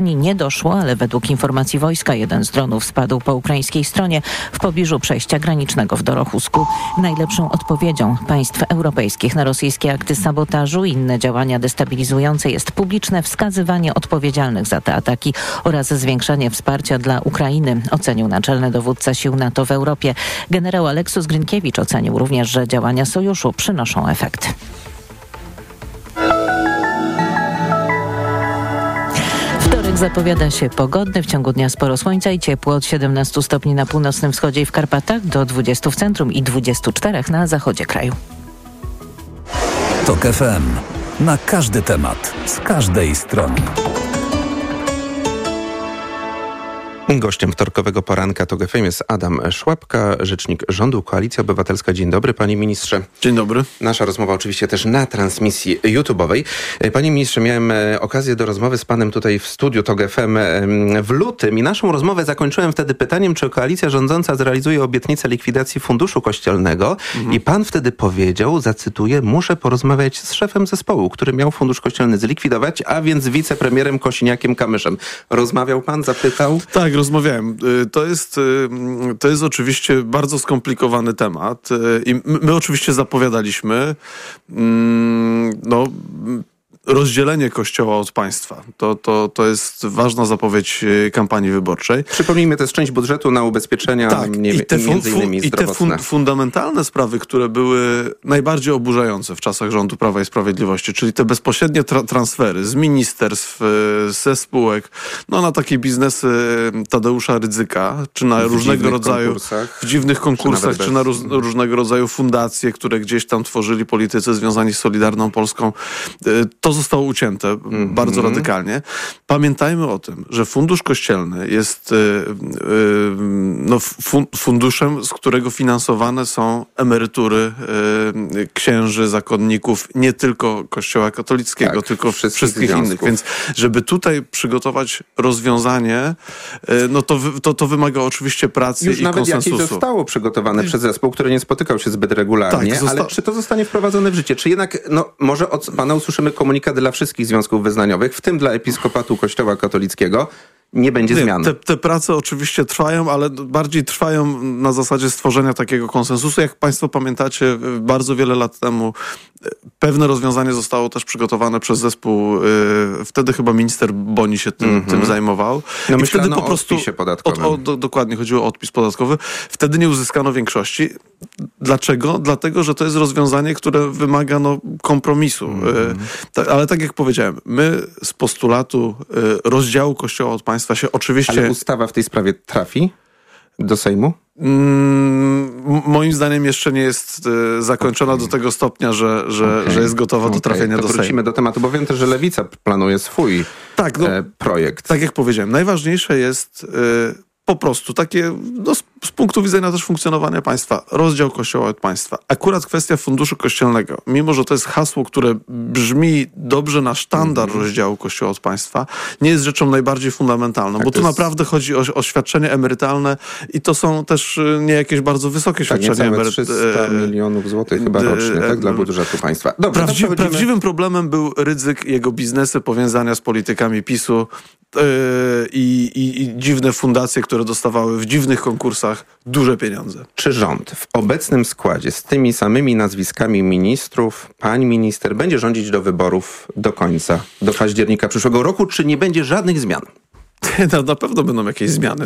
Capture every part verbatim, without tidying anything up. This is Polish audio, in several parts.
Nie doszło, ale według informacji wojska jeden z dronów spadł po ukraińskiej stronie w pobliżu przejścia granicznego w Dorochusku. Najlepszą odpowiedzią państw europejskich na rosyjskie akty sabotażu i inne działania destabilizujące jest publiczne wskazywanie odpowiedzialnych za te ataki oraz zwiększanie wsparcia dla Ukrainy, ocenił naczelny dowódca sił NATO w Europie. Generał Aleksus Grynkiewicz ocenił również, że działania sojuszu przynoszą efekt. Zapowiada się pogodny, w ciągu dnia sporo słońca i ciepło, od siedemnastu stopni na północnym wschodzie i w Karpatach do dwudziestu w centrum i dwudziestu czterech na zachodzie kraju. TOK F M. Na każdy temat, z każdej strony. Gościem wtorkowego poranka TOK F M jest Adam Szłapka, rzecznik rządu, Koalicja Obywatelska. Dzień dobry, panie ministrze. Dzień dobry. Nasza rozmowa oczywiście też na transmisji YouTube'owej. Panie ministrze, miałem okazję do rozmowy z panem tutaj w studiu TOK F M w lutym i naszą rozmowę zakończyłem wtedy pytaniem, czy koalicja rządząca zrealizuje obietnicę likwidacji Funduszu Kościelnego mhm. i pan wtedy powiedział, zacytuję, muszę porozmawiać z szefem zespołu, który miał Fundusz Kościelny zlikwidować, a więc wicepremierem Kosiniakiem-Kamyszem. Rozmawiał pan, zapytał? Tak, rozmawiałem. To jest, to jest oczywiście bardzo skomplikowany temat i my, my oczywiście zapowiadaliśmy no, rozdzielenie Kościoła od państwa. To, to, to jest ważna zapowiedź kampanii wyborczej. Przypomnijmy, to jest część budżetu na ubezpieczenia, tak, nie, i te między innymi I te fun, fundamentalne sprawy, które były najbardziej oburzające w czasach rządu Prawa i Sprawiedliwości, czyli te bezpośrednie tra- transfery z ministerstw, ze spółek, no na takie biznesy Tadeusza Rydzyka, czy na w różnego rodzaju w dziwnych konkursach, czy, czy na róż, różnego rodzaju fundacje, które gdzieś tam tworzyli politycy związani z Solidarną Polską. To zostało ucięte mm-hmm. bardzo radykalnie. Pamiętajmy o tym, że Fundusz Kościelny jest yy, yy, no, fun- funduszem, z którego finansowane są emerytury yy, księży, zakonników, nie tylko Kościoła katolickiego, tak, tylko wszystkich, wszystkich innych. Więc żeby tutaj przygotować rozwiązanie, yy, no to, to, to wymaga oczywiście pracy Już i nawet konsensusu. Już nawet jakieś zostało przygotowane przez zespół, który nie spotykał się zbyt regularnie, tak, zosta- ale czy to zostanie wprowadzone w życie? Czy jednak, no może od pana usłyszymy komunikat dla wszystkich związków wyznaniowych, w tym dla Episkopatu Kościoła Katolickiego, nie będzie nie, zmian. Te, te prace oczywiście trwają, ale bardziej trwają na zasadzie stworzenia takiego konsensusu. Jak państwo pamiętacie, bardzo wiele lat temu pewne rozwiązanie zostało też przygotowane przez zespół. Yy, wtedy chyba minister Boni się tym, mm-hmm. tym zajmował. No I wtedy po o prostu odpisie podatkowym. O, o, do, dokładnie chodziło o odpis podatkowy. Wtedy nie uzyskano większości. Dlaczego? Dlatego, że to jest rozwiązanie, które wymaga no, kompromisu. Mm-hmm. Yy, ta, ale tak jak powiedziałem, my z postulatu yy, rozdziału Kościoła od państwa się oczywiście... Ale ustawa w tej sprawie trafi do Sejmu? Mm, moim zdaniem jeszcze nie jest e, zakończona okay. do tego stopnia, że, że, okay. że jest gotowa okay. do trafienia to do Sejmu. Wrócimy do tematu, bo wiem też, że Lewica planuje swój tak, no, e, projekt. Tak jak powiedziałem, najważniejsze jest e, po prostu takie, no, z, z punktu widzenia też funkcjonowania państwa, rozdział Kościoła od państwa. Akurat kwestia Funduszu Kościelnego, mimo że to jest hasło, które brzmi dobrze na sztandar mm-hmm. rozdziału Kościoła od państwa, nie jest rzeczą najbardziej fundamentalną, tak, bo tu jest... naprawdę chodzi o, o świadczenie emerytalne i to są też nie jakieś bardzo wysokie tak, świadczenia emerytalne. trzysta milionów złotych chyba rocznie, e, tak, dla budżetu państwa. Dobrze, Prawdzi- przechodzimy... Prawdziwym problemem był Rydzyk, jego biznesy, powiązania z politykami PiSu yy, i, i, i dziwne fundacje, które dostawały w dziwnych konkursach duże pieniądze. Czy rząd w obecnym składzie z tymi samymi nazwiskami ministrów, pani minister, będzie rządzić do wyborów do końca, do października przyszłego roku, czy nie będzie żadnych zmian? Na, na pewno będą jakieś zmiany.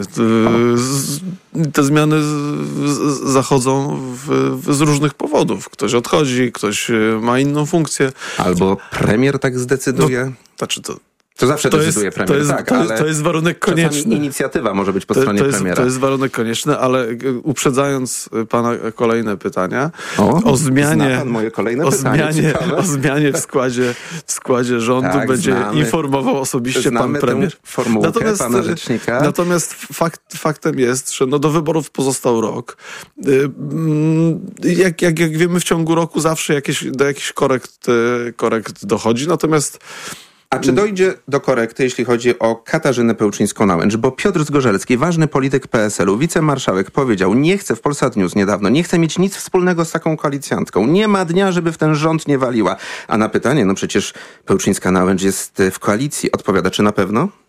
Te zmiany zachodzą w, w, z różnych powodów. Ktoś odchodzi, ktoś ma inną funkcję. Albo premier tak zdecyduje. No, znaczy to... To zawsze to decyduje jest, premier, to jest, tak, to jest, ale to jest warunek konieczny. Inicjatywa może być po to, stronie to jest, premiera. To jest warunek konieczny, ale uprzedzając pana kolejne pytania, o, o zmianie, zna pan moje kolejne o pytanie, zmianie, o zmianie w składzie, w składzie rządu tak, będzie znamy, informował osobiście pan premier. Formułkę natomiast, pana rzecznika. Natomiast fakt, faktem jest, że no do wyborów pozostał rok. Jak, jak, jak wiemy, w ciągu roku zawsze jakieś, do jakichś korekt, korekt dochodzi, natomiast A czy dojdzie do korekty, jeśli chodzi o Katarzynę Pełczyńską-Nałęcz? Bo Piotr Zgorzelski, ważny polityk P S L-u, wicemarszałek, powiedział, nie chce w Polsat News niedawno, nie chce mieć nic wspólnego z taką koalicjantką. Nie ma dnia, żeby w ten rząd nie waliła. A na pytanie, no przecież Pełczyńska-Nałęcz jest w koalicji, odpowiada, czy na pewno?